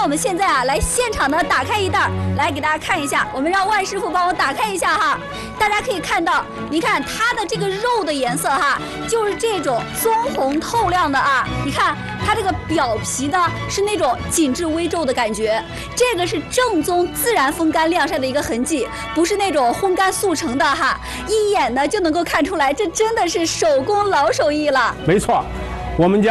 那我们现在啊，来现场的打开一袋，来给大家看一下。我们让万师傅帮我打开一下哈。大家可以看到，你看它的这个肉的颜色哈，就是这种棕红透亮的啊。你看它这个表皮呢是那种紧致微皱的感觉，这个是正宗自然风干晾晒的一个痕迹，不是那种烘干速成的哈。一眼呢就能够看出来，这真的是手工老手艺了。 没错，我们家